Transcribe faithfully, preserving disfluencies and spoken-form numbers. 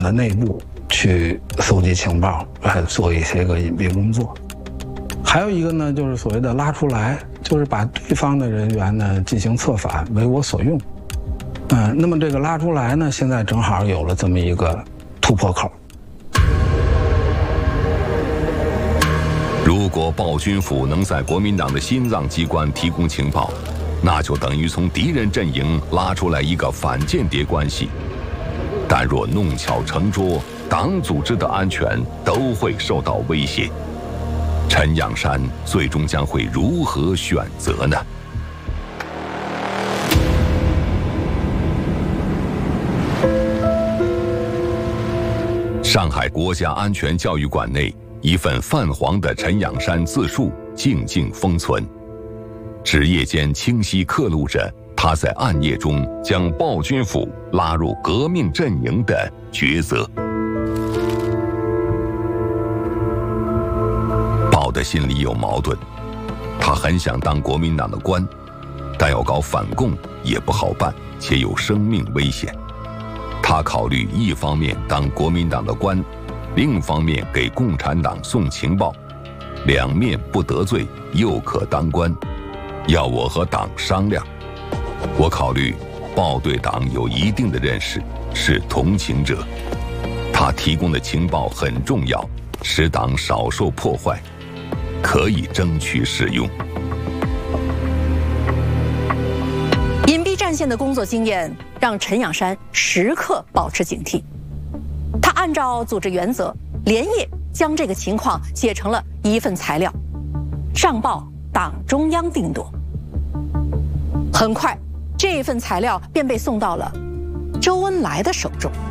的内部去搜集情报，来做一些个隐蔽工作。还有一个呢，就是所谓的拉出来，就是把对方的人员呢进行策反，为我所用。嗯，那么这个拉出来呢，现在正好有了这么一个突破口。 如果暴君府能在国民党的心脏机关提供情报，那就等于从敌人阵营拉出来一个反间谍关系。但若弄巧成拙，党组织的安全都会受到威胁。陈仰山最终将会如何选择呢？上海国家安全教育馆内，一份泛黄的陈仰山自述静静封存，纸页间清晰刻录着他在暗夜中将暴君府拉入革命阵营的抉择。鲍的心里有矛盾，他很想当国民党的官，但要搞反共也不好办，且有生命危险。他考虑一方面当国民党的官，另一方面给共产党送情报，两面不得罪，又可当官。要我和党商量，我考虑鲍对党有一定的认识，是同情者，他提供的情报很重要，使党少受破坏，可以争取使用。 隐蔽战线的工作经验让陈仰山时刻保持警惕。他按照组织原则，连夜将这个情况写成了一份材料，上报党中央定夺。很快，这份材料便被送到了周恩来的手中。